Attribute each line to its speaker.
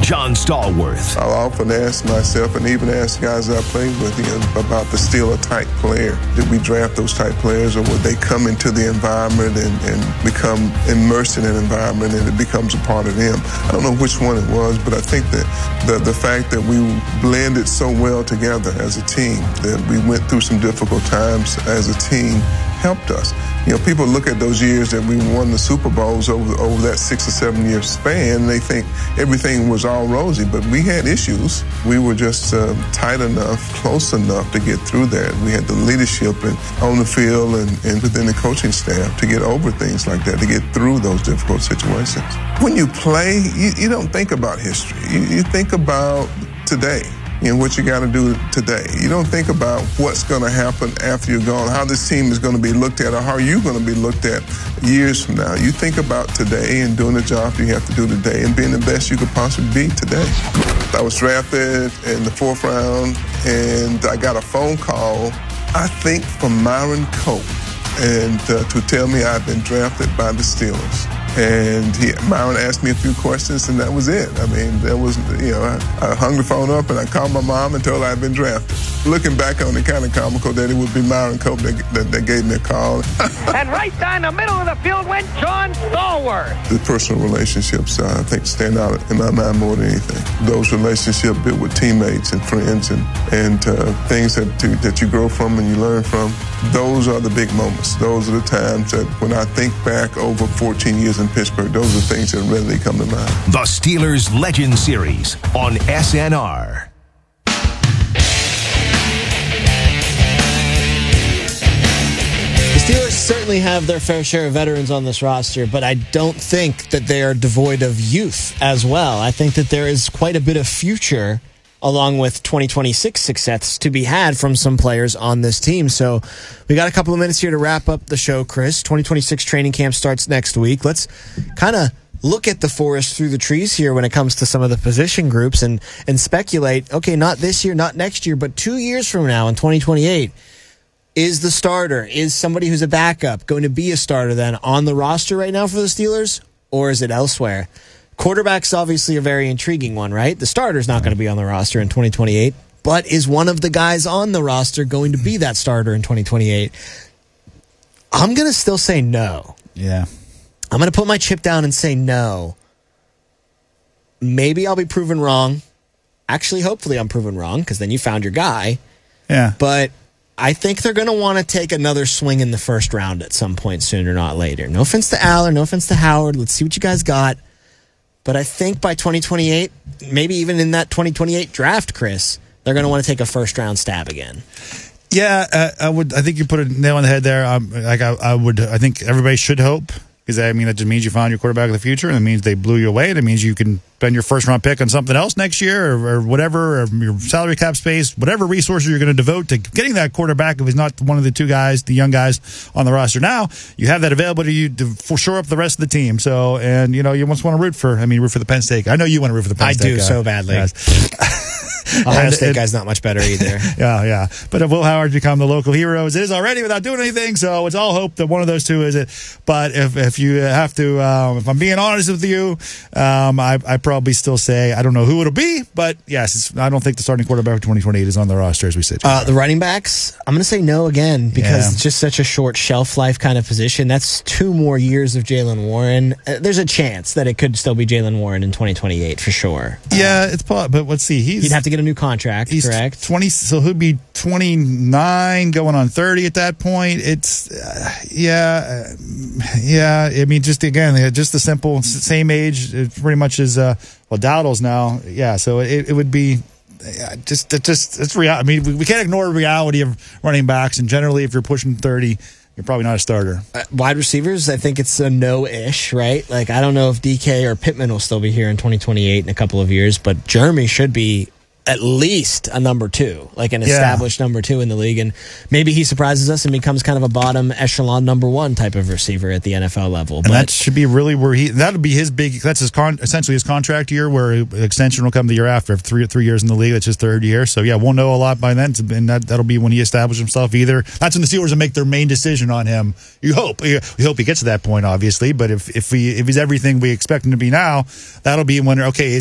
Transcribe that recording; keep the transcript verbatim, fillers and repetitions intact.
Speaker 1: John Stallworth.
Speaker 2: I'll often ask myself, and even ask guys I played with, you know, about the Steeler type player. Did we draft those type players, or would they come into the environment and, and become immersed in an environment and it becomes a part of them? I don't know which one it was, but I think that the, the fact that we blended so well together as a team, that we went through some difficult times as a team, helped us. You know, people look at those years that we won the Super Bowls over over that six or seven year span, and they think everything was all rosy, but we had issues. We were just uh, tight enough, close enough to get through that. We had the leadership and on the field and, and within the coaching staff to get over things like that, to get through those difficult situations. When you play, you, you don't think about history. You, you think about today. And what you got to do today. You don't think about what's going to happen after you're gone, how this team is going to be looked at, or how you're going to be looked at years from now. You think about today and doing the job you have to do today and being the best you could possibly be today. I was drafted in the fourth round, and I got a phone call, I think, from Myron Cope, and uh, to tell me I'd been drafted by the Steelers. And he, Myron asked me a few questions, and that was it. I mean, there was, you know, I, I hung the phone up and I called my mom and told her I'd been drafted. Looking back on it, kind of comical that it would be Myron Cope that, that, that gave me a call.
Speaker 3: And right down the middle of the field went John Stallworth.
Speaker 2: The personal relationships, uh, I think, stand out in my mind more than anything. Those relationships built with teammates and friends and, and uh, things that, to, that you grow from and you learn from, those are the big moments. Those are the times that when I think back over fourteen years in Pittsburgh, those are things that readily come to mind.
Speaker 1: The Steelers Legend Series on S N R.
Speaker 4: The Steelers certainly have their fair share of veterans on this roster, but I don't think that they are devoid of youth as well. I think that there is quite a bit of future along with twenty twenty-six success to be had from some players on this team. So we got a couple of minutes here to wrap up the show, Chris. twenty twenty-six training camp starts next week. Let's kind of look at the forest through the trees here when it comes to some of the position groups and, and speculate, okay, not this year, not next year, but two years from now in twenty twenty-eight, is the starter, is somebody who's a backup going to be a starter then on the roster right now for the Steelers, or is it elsewhere? Quarterback's obviously a very intriguing one, right? The starter's not going to be on the roster in twenty twenty-eight, but is one of the guys on the roster going to be that starter in twenty twenty-eight? I'm going to still say no.
Speaker 5: Yeah.
Speaker 4: I'm going to put my chip down and say no. Maybe I'll be proven wrong. Actually, hopefully I'm proven wrong, because then you found your guy.
Speaker 5: Yeah.
Speaker 4: But I think they're going to want to take another swing in the first round at some point sooner, not later. No offense to Aller, no offense to Howard. Let's see what you guys got. But I think by twenty twenty-eight, maybe even in that twenty twenty-eight draft, Chris, they're going to want to take a first-round stab again.
Speaker 5: Yeah, uh, I would. I think you put a nail on the head there. Um, like I, I would. I think everybody should hope, because I mean that just means you found your quarterback of the future, and it means they blew you away. And it means you can spend your first round pick on something else next year, or, or whatever, or your salary cap space, whatever resources you're going to devote to getting that quarterback if he's not one of the two guys, the young guys on the roster now. You have that available to you to for shore up the rest of the team. So, and you know, you just want to root for. I mean, root for the Penn State. I know you want to root for the Penn
Speaker 4: I
Speaker 5: State. I
Speaker 4: do
Speaker 5: guy.
Speaker 4: so badly.
Speaker 5: Yes.
Speaker 4: Ohio
Speaker 5: and,
Speaker 4: State
Speaker 5: and,
Speaker 4: guy's not much better either.
Speaker 5: Yeah, yeah. But if Will Howard's become the local hero, as it is already without doing anything, so it's all hope that one of those two is it. But if if you have to, um, if I'm being honest with you, um, I I probably still say I don't know who it'll be, but yes, it's, I don't think the starting quarterback for twenty twenty-eight is on the roster as we sit.
Speaker 4: Uh, the running backs, I'm going to say no again, because
Speaker 5: Yeah.
Speaker 4: it's just such a short shelf life kind of position. That's two more years of Jaylen Warren. Uh, there's a chance that it could still be Jaylen Warren in twenty twenty-eight for sure.
Speaker 5: Yeah, it's but let's see. He's
Speaker 4: He'd have to get a new contract,
Speaker 5: he's
Speaker 4: correct?
Speaker 5: twenty, so he'll be twenty-nine, going on thirty at that point. It's uh, yeah, uh, yeah. I mean, just again, just the simple same age, uh, pretty much as uh, well. Dowdle's now, yeah. So it, it would be. Yeah, just, it just, it's real. I mean, we, we can't ignore the reality of running backs, and generally, if you're pushing thirty, you're probably not a starter.
Speaker 4: Uh, wide receivers, I think it's a no-ish, right? Like, I don't know if D K or Pittman will still be here in twenty twenty-eight in a couple of years, but Jeremy should be at least a number two, like an
Speaker 5: Yeah.
Speaker 4: established number two in the league. And maybe he surprises us and becomes kind of a bottom echelon number one type of receiver at the N F L level.
Speaker 5: And
Speaker 4: but
Speaker 5: that should be really where he, that'll be his big, that's his con, essentially his contract year, where extension will come the year after, three three years in the league. That's his third year. So yeah, we'll know a lot by then. And that, that'll be when he establishes himself either. That's when the Steelers will make their main decision on him. You hope, we hope he gets to that point, obviously. But if, if he, if he's everything we expect him to be now, that'll be when, okay, is